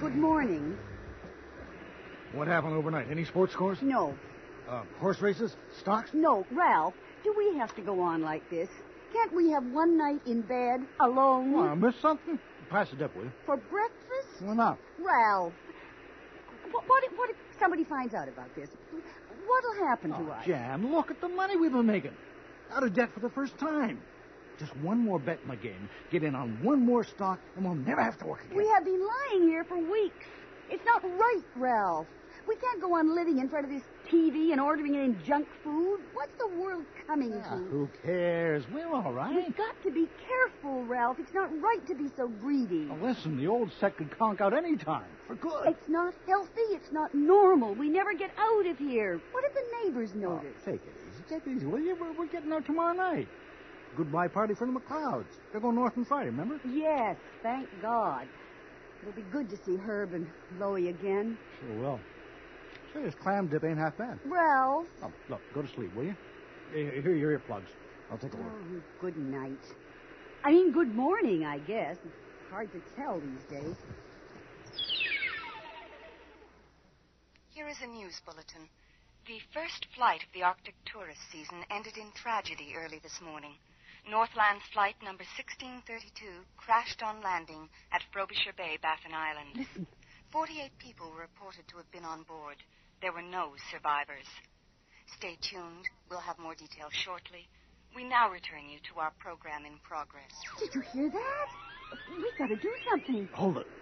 Good morning. What happened overnight? Any sports scores? No. Horse races? Stocks? No, Ralph, do we have to go on like this? Can't we have one night in bed, alone? Well, I missed something? Pass the dip, will you? For breakfast? Why not? Ralph, what if somebody finds out about this? What'll happen to us? Jan, look at the money we've been making. Out of debt for the first time. Just one more bet in the game. Get in on one more stock, and we'll never have to work again. We have been lying here for weeks. It's not right, Ralph. We can't go on living in front of this TV and ordering in junk food. What's the world coming to? Who cares? We're all right. We've got to be careful, Ralph. It's not right to be so greedy. Now, listen, the old set could conk out any time. For good. It's not healthy. It's not normal. We never get out of here. What if the neighbors notice? Take it easy. Take it easy, will you? We're getting out tomorrow night. Goodbye party for the McLeods. They're going north on Friday, remember? Yes, thank God. It'll be good to see Herb and Loie again. Sure will. Say, this clam dip ain't half bad. Ralph. Oh, look, go to sleep, will you? Here are your earplugs. I'll take a look. Oh, good night. I mean, good morning, I guess. It's hard to tell these days. Here is a news bulletin. The first flight of the Arctic tourist season ended in tragedy early this morning. Northland flight number 1632 crashed on landing at Frobisher Bay, Baffin Island. Listen. 48 people were reported to have been on board. There were no survivors. Stay tuned. We'll have more details shortly. We now return you to our program in progress. Did you hear that? We've got to do something. Hold it.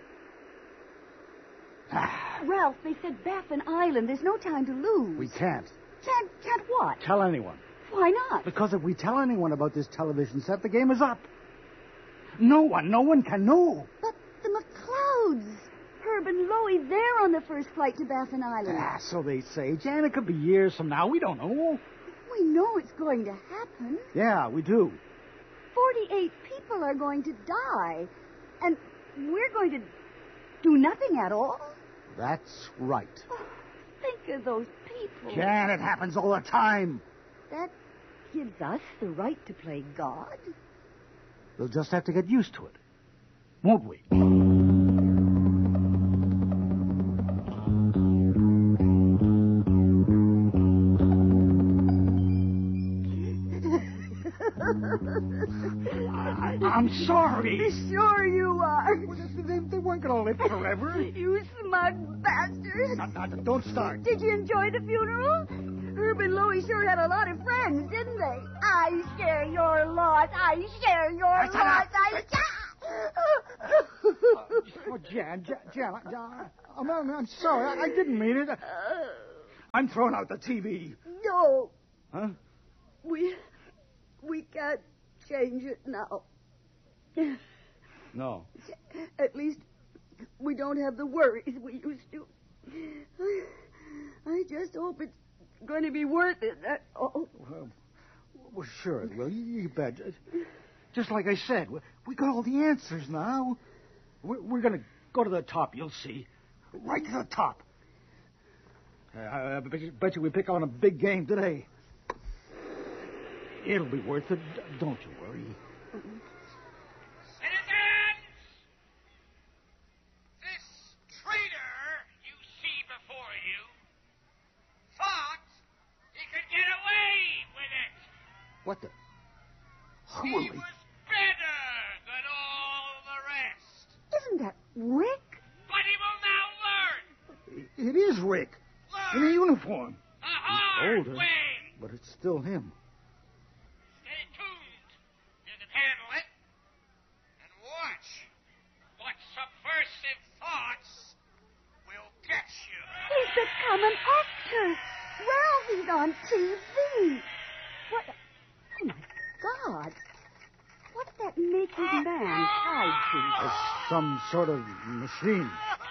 Ralph, they said Baffin Island. There's no time to lose. We can't. Can't what? Tell anyone. Why not? Because if we tell anyone about this television set, the game is up. No one can know. But the McLeods. Herb and Loie, they're on the first flight to Baffin Island. So they say. Jan, it could be years from now. We don't know. We know it's going to happen. Yeah, we do. 48 people are going to die. And we're going to do nothing at all? That's right. Oh, think of those people. Jan, it happens all the time. That gives us the right to play God. We'll just have to get used to it. Won't we? I'm sorry. Sure you are. They weren't going to live forever. You smug bastard. No, don't start. Did you enjoy the funeral? Herb and Loie sure had a lot of friends, didn't they? I share your loss. I share your loss. Oh, Jan, I'm sorry. I didn't mean it. I'm throwing out the TV. No. Huh? We can't change it now. No. At least we don't have the worries we used to. I just hope it's going to be worth it, that's all. Well, sure it will. You bet. Just like I said, we got all the answers now. We're going to go to the top, you'll see. Right to the top. I bet you we pick on a big game today. It'll be worth it. Don't you worry. Citizens! This traitor you see before you thought he could get away with it. What the? He Holy... was better than all the rest. Isn't that Rick? But he will now learn. It is Rick. In a uniform. The hard Older, way. but it's still him. Stay tuned. You can handle it. And watch what subversive thoughts will get you. He's become an actor. Ralphie's on TV. What? Oh, my God. What's that naked man tied to? Some sort of machine.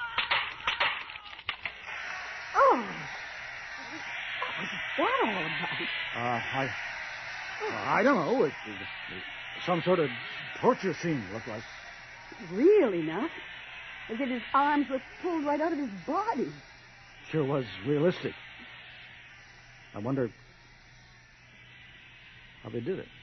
Oh. What's that all about? I don't know. It's some sort of torture scene, looked like. Real enough. As if his arms were pulled right out of his body. Sure was realistic. I wonder how they did it.